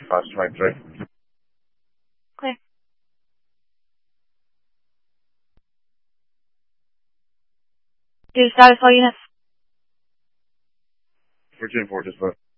Foster Mike 3. Clear. Do status all units. Virginia 4, just